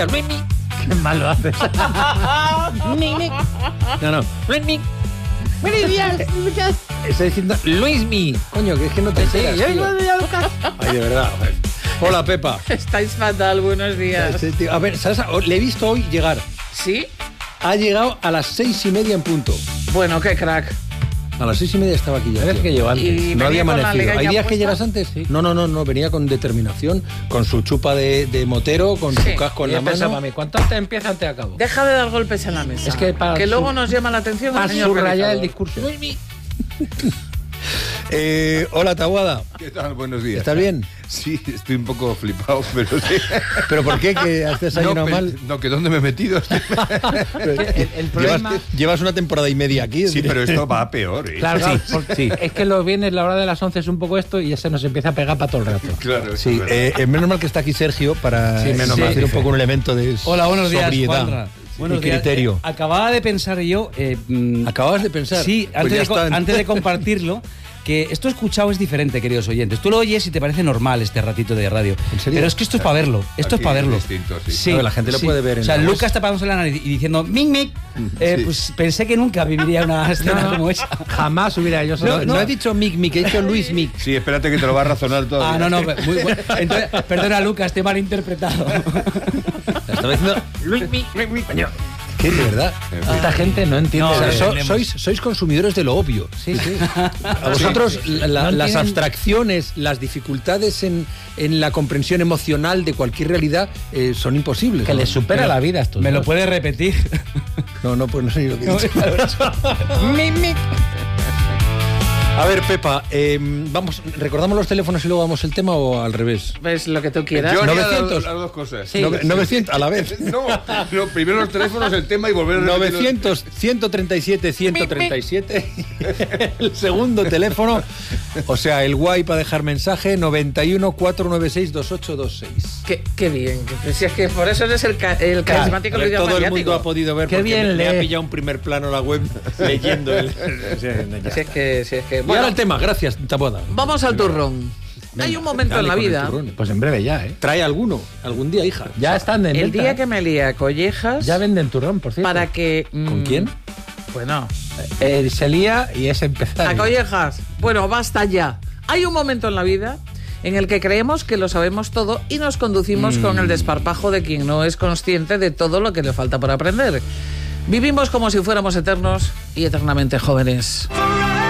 Luismi. Qué mal lo haces. No. Luismi. Buenos días. Está diciendo Luismi. Coño, que es que no te enteras, tío. Ay, de verdad. Hola, Pepa. Estáis fatal, buenos días. A ver, ¿sabes? Le he visto hoy llegar. ¿Sí? Ha llegado a las 6:30 en punto. Bueno, qué crack. A las 6:30 estaba aquí ya. ¿Sabes que yo antes? Y No había venía con la amanecido. ¿Hay legaña días que puesta. llegas antes? Sí. No. Venía con determinación, con su chupa de motero, con su Sí. casco en Y la yo pensaba, mano. mami, ¿cuánto antes empieza, antes acabo? Deja de dar golpes en la mesa. Es que para luego su- nos llama la atención el Para señor subrayar realizador. el discurso. Hola, Taboada. ¿Qué tal? Buenos días. ¿Estás bien? Sí, estoy un poco flipado, pero sí. ¿Pero por qué? ¿Que has desayunado mal? No, que ¿dónde me he metido? El problema... Llevas una temporada y media aquí. Sí, pero esto va a peor, ¿eh? Claro, Sí, porque sí. es que los viernes, la hora de las 11 es un poco esto y ya se nos empieza a pegar para todo el rato. Claro, Sí, eso es verdad. menos mal que está aquí Sergio para Sí, menos mal, hacer un dice. poco un elemento de Hola, buenos días, sobriedad Juanra. y Buenos días. criterio. Acababa de pensar yo... Acababas de pensar. Sí, Pues ya está. antes de compartirlo, que esto escuchado es diferente, queridos oyentes. Tú lo oyes y te parece normal este ratito de radio. ¿En serio? Pero es que esto es para verlo. Esto es Aquí para verlo. es distinto, sí. A ver, la gente lo puede ver en O sea, la Lucas web. tapándose la nariz y diciendo mic mic. Sí. Pues pensé que nunca viviría una escena como esa. Jamás hubiera yo No he dicho Mick, he dicho Luis Mick. Sí, espérate que te lo va a razonar todo. Ah, no. Muy bueno. Entonces, perdona, Lucas, te he malinterpretado. Estaba diciendo Luismi. Coño. ¿Qué? De verdad. Esta gente no entiende. O sea, de- sois consumidores de lo obvio. Sí. A vosotros No las entienden- abstracciones, las dificultades en la comprensión emocional de cualquier realidad son imposibles. Que ¿no? les supera la vida a estos ¿Me lo dos. puedes repetir? No, pues no sé lo que he dicho. A ver, Pepa, ¿recordamos los teléfonos y luego damos el tema o al revés? Ves lo que tú quieras. Yo haría 900. las dos cosas. Sí. 900 a la vez. No, primero los teléfonos, el tema y volver a repetir 900, 137, 137. El segundo teléfono, o sea, el guay para dejar mensaje, 91 496 2826. Qué bien. Si es que por eso eres el carismático líder Todo el mediático. mundo ha podido ver Qué porque bien me ha lee. pillado un primer plano la web leyendo el... Si es que... Y ahora el tema, gracias, Taboada. Vamos al turrón. Hay un momento en la vida, Pues en breve ya, ¿eh? Trae alguno, algún día, hija. Ya están en el venta, día ¿eh? que me lía a collejas, Ya venden turrón, por cierto. para que... ¿Con quién? Bueno, Se lía y es empezar. a collejas. Bueno, basta ya. Hay un momento en la vida en el que creemos que lo sabemos todo y nos conducimos con el desparpajo de quien no es consciente de todo lo que le falta por aprender. Vivimos como si fuéramos eternos y eternamente jóvenes.